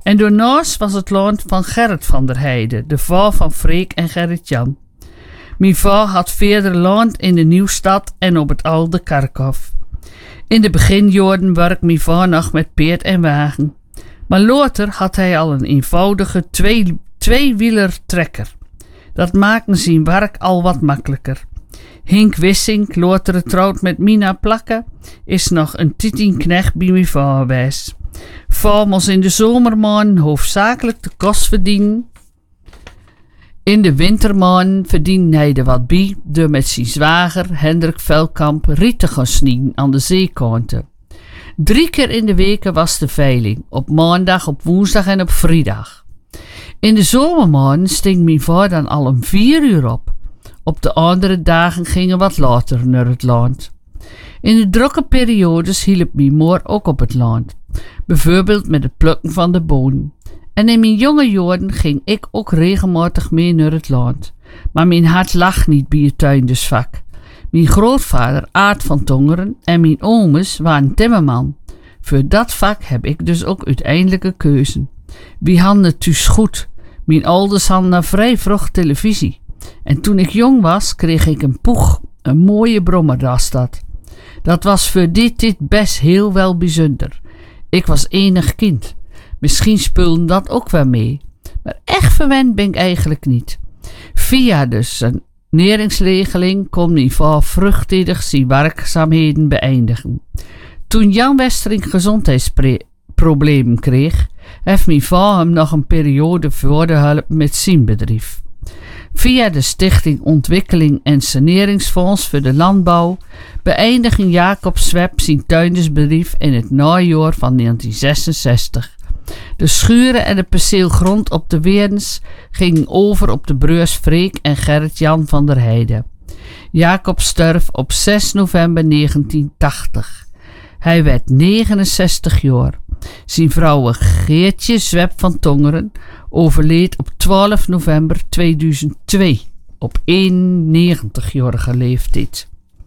En daarnaast was het land van Gerrit van der Heijden, de vrouw van Freek en Gerrit-Jan. Mijn vrouw had verder land in de Nieuwstad en op het oude Kerkhof. In de beginjaren werkte mijn vrouw nog met peerd en wagen. Maar later had hij al een eenvoudige tweewieler trekker. Dat maakte zijn werk al wat makkelijker. Henk Wissink, later getrouwd met Mina Plakke, is nog een tietienknecht bij mijn vrouw geweest. Vrouw moest in de zomermaanden hoofdzakelijk de kost verdienen. In de wintermaanden verdiende hij er wat bij door met zijn zwager Hendrik Velkamp riet te gaan snijden aan de zeekanten. 3 keer in de weken was de veiling, op maandag, op woensdag en op vrijdag. In de zomermaanden sting mijn vrouw dan al om 4 uur op. Op de andere dagen gingen wat later naar het land. In de drukke periodes hielp mijn moeder ook op het land, bijvoorbeeld met het plukken van de bonen. En in mijn jonge jaren ging ik ook regelmatig mee naar het land. Maar mijn hart lag niet bij het tuindersvak. Mijn grootvader Aart van Tongeren en mijn ooms waren timmerman. Voor dat vak heb ik dus ook uiteindelijk een keuze. Wie hadden het dus goed? Mijn ouders hadden na vrij vroeg televisie. En toen ik jong was, kreeg ik een poeg, een mooie brommer was dat. Dat was voor dit best heel wel bijzonder. Ik was enig kind. Misschien speelde dat ook wel mee. Maar echt verwend ben ik eigenlijk niet. Via de saneringsregeling kon mijn vrouw vruchtedig zijn werkzaamheden beëindigen. Toen Jan Westering gezondheidsproblemen kreeg, heeft mijn vrouw hem nog een periode voor hulp met zijn bedrijf. Via de Stichting Ontwikkeling en Saneringsfonds voor de Landbouw beëindigde Jacob Swep zijn tuindersbedrijf in het najaar van 1966. De schuren en de perceelgrond op de Weerdens gingen over op de broers Freek en Gerrit-Jan van der Heijden. Jacob stierf op 6 november 1980. Hij werd 69 jaar. Zijn vrouw Geertje Zwep van Tongeren overleed op 12 november 2002 op 91-jarige leeftijd.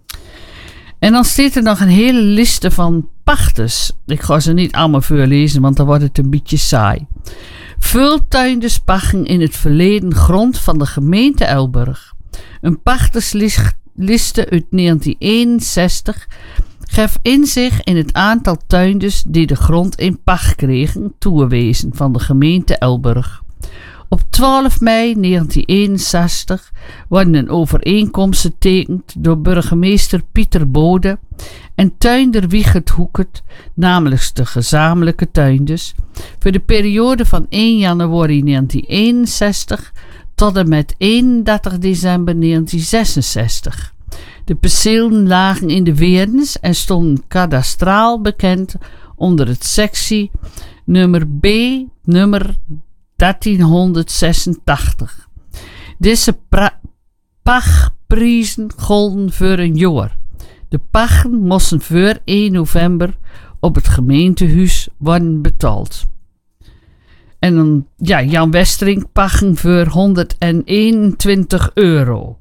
En dan staat er nog een hele liste van pachters. Ik ga ze niet allemaal voorlezen, want dan wordt het een beetje saai. Veel tuinders pachten in het verleden grond van de gemeente Elburg. Een pachtersliste uit 1961 geeft inzicht in het aantal tuinders die de grond in pacht kregen toegewezen van de gemeente Elburg. Op 12 mei 1961 worden een overeenkomst getekend door burgemeester Pieter Bode en tuinder Wiegert Hoekert, namelijk de gezamenlijke tuinders, voor de periode van 1 januari 1961 tot en met 31 december 1966. De percelen lagen in de Weerdens en stonden kadastraal bekend onder het sectie nummer B, nummer 1386. Deze pachtprijzen golden voor een jaar. De pachten moesten voor 1 november op het gemeentehuis worden betaald. En dan, Jan Westering pachten voor €121.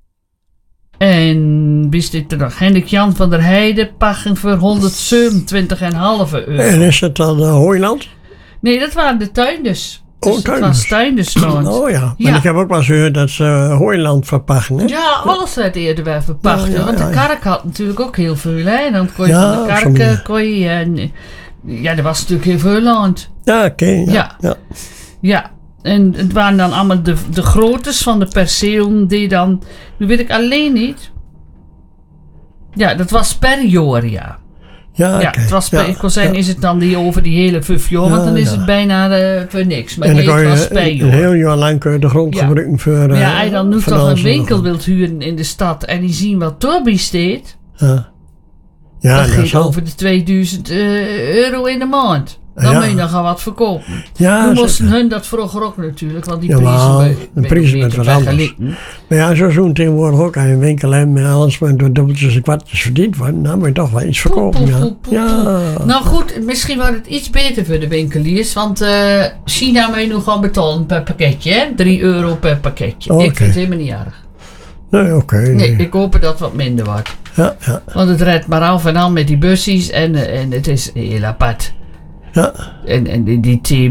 En wie is dit er nog? Hendrik Jan van der Heijden pachten voor €127,5. En is het dan Hooiland? Nee, dat waren de tuinders. Dus tuinders. het was tuindersland. Oh ja, maar ik heb ook wel eens gehoord dat ze Hooiland verpachten. Hè? Ja, alles werd eerder wel verpacht. Ja, want de kerk had natuurlijk ook heel veel. Hè? En dan kon je van de kerk... er was natuurlijk heel veel land. Ja, oké. Ja. En het waren dan allemaal de groottes van de percelen die dan... Nu weet ik alleen niet. Ja, dat was per jaar, ja. Ja, het was ik wil zeggen, is het dan die over die hele 5 jaar, want dan is het bijna voor niks. Maar en nee, het was per een jaar. heel jaar lang kun je de grond gebruiken voor... als je dan nu toch een winkel wilt huren in de stad en die zien wat Torby steekt, dat gaat over de €2000 in de maand. Dan moet je nogal wat verkopen. Ja, nu moesten hun dat vroeger ook natuurlijk, want die prijzen werd wat anders. Maar ja, zo zo'n tegenwoordig ook aan een winkel hebben en alles maar door dubbeltjes en kwartjes verdiend worden, dan moet je toch wel iets verkopen. Nou goed, misschien wordt het iets beter voor de winkeliers, want China moet je nu gewoon betalen per pakketje, hè? €3 per pakketje. Ik vind het helemaal niet erg. Nee, Nee, ik hoop dat het wat minder wordt. Ja. Want het redt maar af en aan met die busjes en het is heel apart. Ja. En die